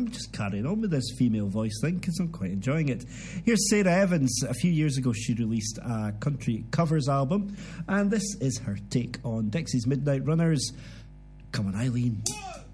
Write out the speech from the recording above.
I'm just carrying on with this female voice thing because I'm quite enjoying it. Here's Sarah Evans. A few years ago, she released a country covers album, and this is her take on Dixie's Midnight Runners. Come on, Eileen. 1,